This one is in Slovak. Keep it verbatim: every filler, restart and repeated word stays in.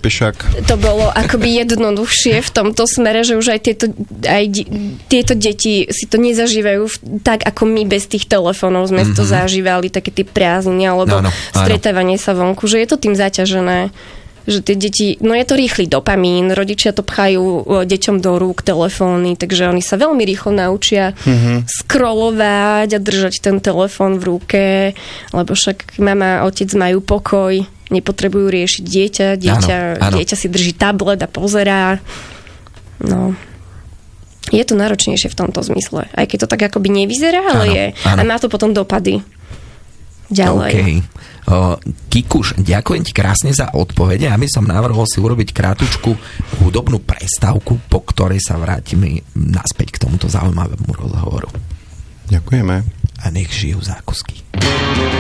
Spišák. To bolo akoby jednoduchšie v tomto smere, že už aj tieto, aj di- tieto deti si to nezažívajú v, tak, ako my bez tých telefónov sme mm-hmm. to zažívali, také tie prázdniny, alebo no, no, stretávanie sa vonku, že je to tým zaťažené. Že tie deti, no je to rýchly dopamín, rodičia to pchajú deťom do rúk telefóny, takže oni sa veľmi rýchlo naučia mm-hmm. scrollovať a držať ten telefón v ruke, lebo však mama a otec majú pokoj, nepotrebujú riešiť dieťa, dieťa, áno, áno. dieťa si drží tablet a pozerá. No, je to náročnejšie v tomto zmysle, aj keď to tak akoby nevyzerá, ale áno, je. Áno. A má to potom dopady. Ďalej. Okay. Uh, Kikuš, ďakujem ti krásne za odpovede. Aby som navrhol si urobiť krátučku hudobnú prestávku, po ktorej sa vrátime naspäť k tomuto zaujímavému rozhovoru. Ďakujeme. A nech žijú zákusky.